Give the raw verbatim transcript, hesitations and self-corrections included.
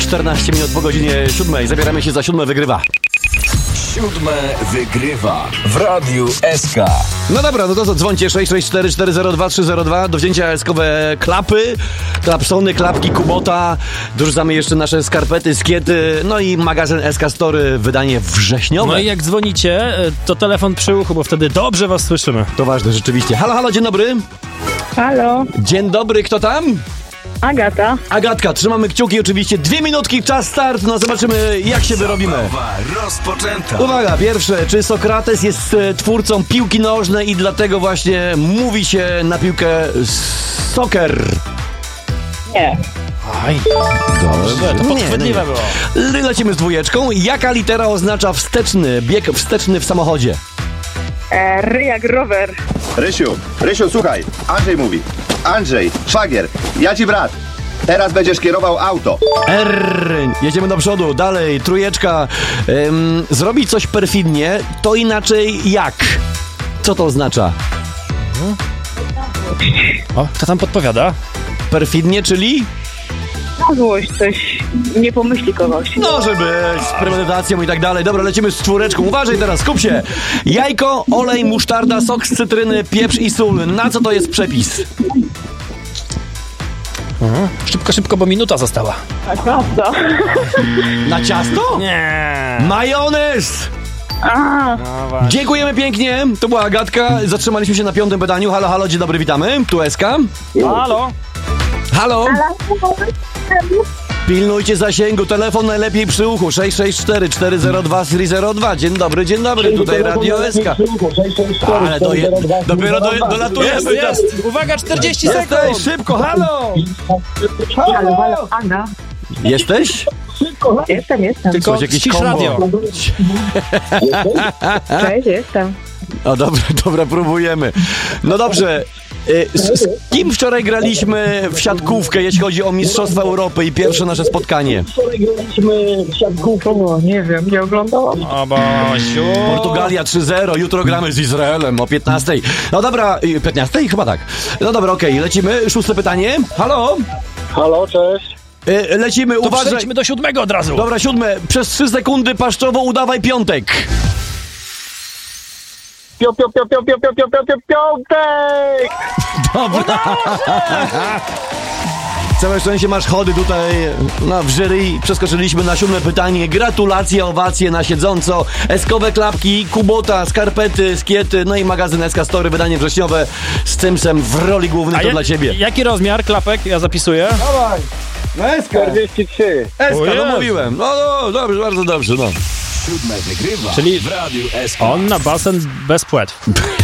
czternaście minut po godzinie siódmej. Zabieramy się za siódme wygrywa. Siódme wygrywa w Radiu S K. No dobra, no to co, dzwońcie sześć sześć cztery cztery zero dwa trzy zero dwa do wzięcia eskowe klapy, klapsony, klapki Kubota, dorzucamy jeszcze nasze skarpety, skiety, no i magazyn S K Story, wydanie wrześniowe. No i jak dzwonicie, to telefon przy uchu, bo wtedy dobrze was słyszymy. To ważne, rzeczywiście. Halo, halo, dzień dobry. Halo, Dzień dobry, kto tam? Agata. Agatka, trzymamy kciuki, oczywiście dwie minutki, czas start, no zobaczymy jak się wyrobimy. Zabawa rozpoczęta. Uwaga, pierwsze, czy Sokrates jest e, twórcą piłki nożnej i dlatego właśnie mówi się na piłkę soccer? Nie. Aj, dobrze, to podchwytliwe było. L- Lecimy z dwójeczką. Jaka litera oznacza wsteczny, bieg wsteczny w samochodzie? E, R jak rower. Rysiu, Rysiu, słuchaj, Andrzej mówi. Andrzej, szwagier, ja ci brat. Teraz będziesz kierował auto. R. Jedziemy do przodu, dalej, trójeczka. Ym, zrobić coś perfidnie, to inaczej jak? Co to oznacza? O, kto tam podpowiada? Perfidnie, czyli? Na złość coś nie pomyśli kogoś. No, żeby z premedytacją i tak dalej. Dobra, lecimy z czwóreczką. Uważaj teraz, skup się. Jajko, olej, musztarda, sok z cytryny, pieprz i sól. Na co to jest przepis? Mhm. Szybko, szybko, bo minuta została. A prawda. Na ciasto? Nie. Majonez! A, No właśnie. Dziękujemy pięknie. To była Agatka. Zatrzymaliśmy się na piątym pytaniu. Halo, halo, dzień dobry, witamy. Tu S K. Halo? Halo? Pilnujcie zasięgu, telefon najlepiej przy uchu. sześć sześć cztery cztery zero dwa trzy zero dwa. Dzień dobry, dzień dobry, tutaj Radio S K. Ale to je, dopiero do, dolatujemy. Jest, jest. Uwaga, czterdzieści Jesteś, sekund. szybko, halo! halo, halo, Aga. Jesteś? Jestem, jestem. Tylko Coś, jakieś ścisz kombo. radio. Cześć, jestem. O, dobra, dobra, próbujemy. No dobrze. y, Z, z kim wczoraj graliśmy w siatkówkę, jeśli chodzi o Mistrzostwa Europy i pierwsze nasze spotkanie? O, nie wiem, nie oglądałam. O Basiu. Portugalia trzy zero, jutro gramy z Izraelem o piętnastej. No dobra, y, piętnastej? Chyba tak. No dobra, okej, lecimy. Szóste pytanie. Halo? Halo, cześć. Y, Lecimy, To uważaj. przejdźmy do siódmego od razu. Dobra, siódme. Przez trzy sekundy paszczowo udawaj piątek. Pio, pio, pio, pio, pio, pio, pio, pio, pio, piątek! Dobra. Całe szczęście masz chody tutaj no, w jury. Przeskoczyliśmy na siódme pytanie. Gratulacje, owacje na siedząco. Eskowe klapki, Kubota, skarpety, skiety, no i magazyn S K Story, wydanie wrześniowe z Cymsem w roli głównej. A To jak- dla ciebie. Jaki rozmiar klapek? Ja zapisuję. Dawaj! No S K! czterdzieści trzy. S O K, no Jezu. mówiłem. No, no dobrze, bardzo dobrze, no. Siódme wygrywa Czyli w Radiu S K. On na basen bez płetw.